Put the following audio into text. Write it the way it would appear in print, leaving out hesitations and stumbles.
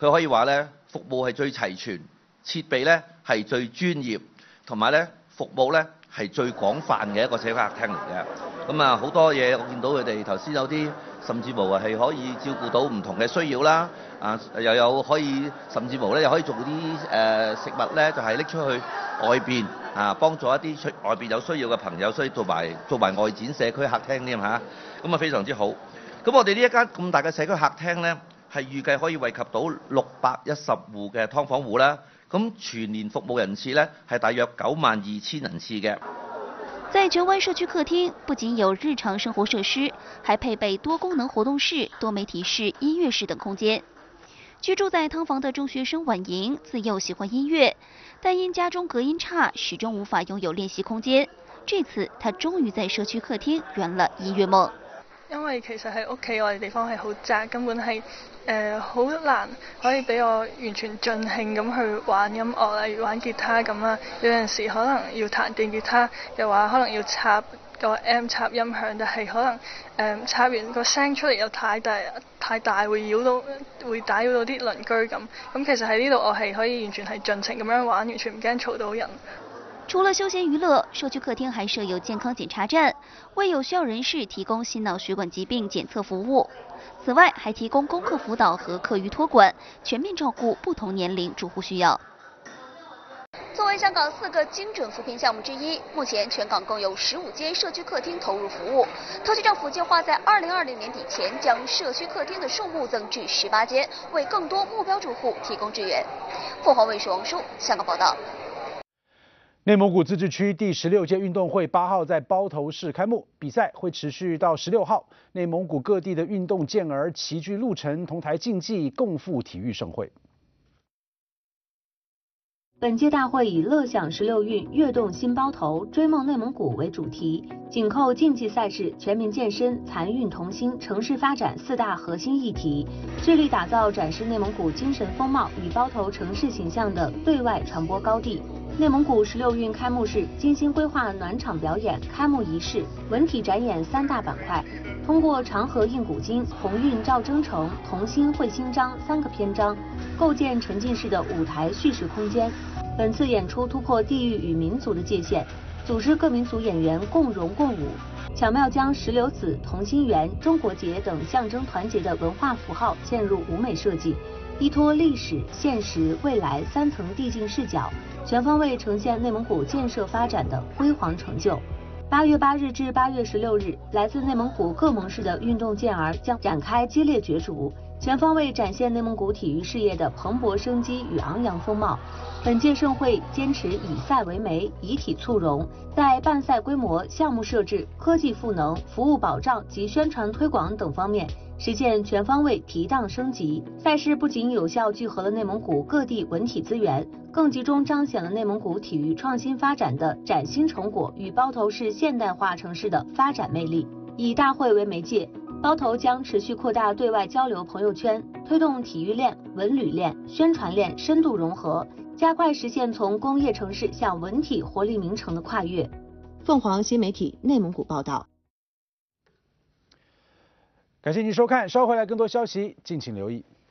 佢可以話咧服務係最齊全，設備咧係最專業，同埋咧服務咧係最廣泛嘅一個社區客廳嚟嘅。咁啊好多嘢我見到佢哋頭先有啲甚至乎係可以照顧到唔同嘅需要啦，又有可以甚至乎咧又可以做啲食物咧就係拎出去外邊幫助一啲外邊有需要嘅朋友，所以做埋外展社區客廳添嚇，咁啊非常之好。咁我哋呢一間咁大嘅社區客廳咧，係預計可以惠及到610戶嘅劏房戶啦。咁全年服務人次呢係大約92000人次嘅。 在荃湾社区客厅，不仅有日常生活设施，还配备多功能活动室、多媒体室、音乐室等空间。居住在劏房的中学生婉莹自幼喜欢音乐，但因家中隔音差，始終無法擁有練習空間。這次她終於在社區客廳圓了音樂夢。 因為其實喺屋企我哋地方係好窄，根本係好難可以俾我完全盡興咁去玩音樂，例如玩吉他咁啦。有陣時可能要彈電吉他嘅話，可能要插個 M 插音響，但係可能插完個聲出嚟又太大，會打擾到啲鄰居咁。咁其實喺呢度我係可以完全係盡情咁樣玩，完全唔驚嘈到人。 除了休闲娱乐，社区客廳還設有健康檢查站，為有需要人士提供心腦血管疾病檢測服務。此外，還提供功課輔導和課餘託管，全面照顧不同年齡住戶需要。作為香港4個精準扶貧項目之一，目前全港共有15間社區客廳投入服務。特區政府計劃在2020年底前將社區客廳的數目增至18間，為更多目標住戶提供支援。鳳凰衛視王舒香港報道。 內蒙古自治區第16屆運動會8號在包頭市開幕，比賽會持續到16號。內蒙古各地的運動健兒齊聚鹿城，同台競技，共赴體育盛會。 本屆大會以樂享16運，躍動新包頭，追夢內蒙古為主題，緊扣競技賽事、全民健身、殘運同心、城市發展4大核心議題，致力打造展示內蒙古精神風貌與包頭城市形象的對外傳播高地。內蒙古16運開幕式精心規劃暖場表演、開幕儀式、文體展演3大板塊，通過長河應古今、鴻運兆征程、同心繪新章3個篇章，構建沉浸式的舞台敘事空間。本次演出突破地域與民族的界限，組織各民族演員共融共舞，巧妙將石榴子、同心圓、中國結等象徵團結的文化符號嵌入舞美設計，依託歷史、現實、未來3層遞進視角，全方位呈現內蒙古建設發展的輝煌成就。8月8日至8月16日，來自內蒙古各盟市的運動健兒將展開激烈角逐，全方位展現內蒙古體育事業的蓬勃生機與昂揚風貌。本屆盛會堅持以賽為媒，以體促融，在辦賽規模、項目設置、科技賦能、服務保障及宣傳推廣等方面，實現全方位提檔升級。賽事不僅有效聚合了內蒙古各地文體資源，更集中彰顯了內蒙古體育創新發展的嶄新成果與包頭市現代化城市的發展魅力。以大會為媒介，包頭將持續擴大對外交流朋友圈，推動體育鏈、文旅鏈、宣傳鏈深度融合，加快實現從工業城市向文體活力名城的跨越。鳳凰新媒體內蒙古報道。 感謝您收看，稍後回來更多消息，敬請留意。